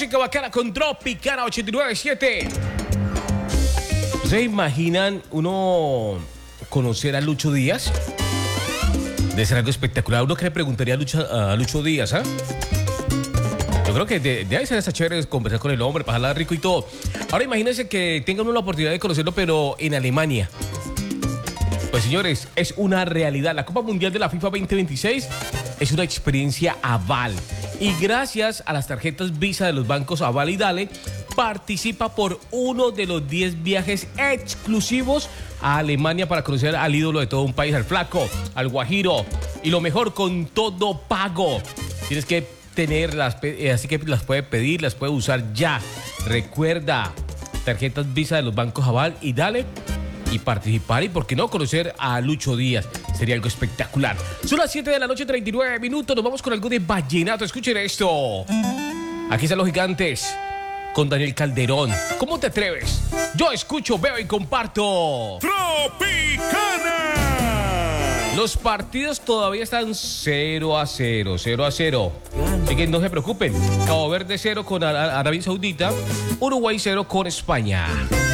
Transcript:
Música bacana con Tropicana 89.7. ¿Se imaginan uno conocer a Lucho Díaz? Debe ser algo espectacular. Uno que le preguntaría a Lucho Díaz, ¿ah? Yo creo que debe ser esa chévere conversar con el hombre, pasarla rico y todo. Ahora imagínense que tengan una oportunidad de conocerlo, pero en Alemania. Pues señores, es una realidad. La Copa Mundial de la FIFA 2026 es una experiencia Aval. Y gracias a las tarjetas Visa de los bancos Aval y Dale, participa por uno de los 10 viajes exclusivos a Alemania para conocer al ídolo de todo un país, al Flaco, al Guajiro. Y lo mejor, con todo pago. Tienes que tenerlas, así que las puede pedir, las puede usar ya. Recuerda, tarjetas Visa de los bancos Aval y Dale, y participar y, ¿por qué no?, conocer a Lucho Díaz. Sería algo espectacular. Son las 7 de la noche, 39 minutos. Nos vamos con algo de vallenato. Escuchen esto. Aquí están los Gigantes con Daniel Calderón. ¿Cómo te atreves? Yo escucho, veo y comparto. ¡Tropicana! Los partidos todavía están 0-0, 0-0. Así que no se preocupen. Cabo Verde 0 con Arabia Saudita. Uruguay 0 con España.